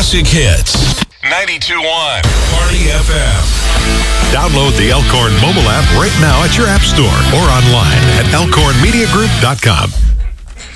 classic hits. 92.1 Party FM. Download the Elkhorn mobile app right now at your app store or online at elkhornmediagroup.com.